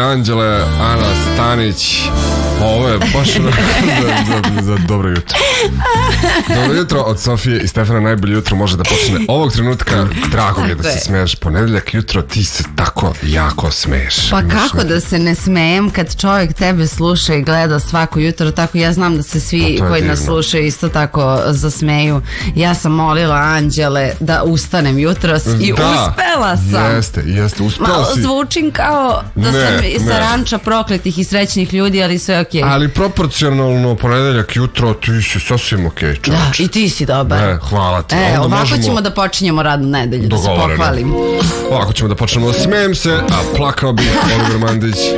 Anđele, Ana Stanić. Ovo je baš za dobro jutro. Dobro jutro od Sofije i Stefana. Najbolje jutro može da počne ovog trenutka. Drago mi je da se smeješ. Ponedeljak jutro ti se tako jako smeješ. Pa kako da se ne smejem kad čovjek tebe sluša i gleda svako jutro. Tako ja znam da se svi koji nas slušaju isto tako zasmeju. Ja sam molila Anđele da ustanem jutros i uspela sam. Jeste, uspela malo si. Zvučim kao da sam sa ranča prokletih i srećnih ljudi, ali sve okej. Ali proporcionalno ponedeljak jutro ti si sasvim okej, čovječe. Da, i ti si dobar. Hvala ti. Ovako ćemo da počinjemo radnu nedelju, da se pohvalim. Ovako ćemo da počnemo da smijem se, a plakao bi Oliver Mandić.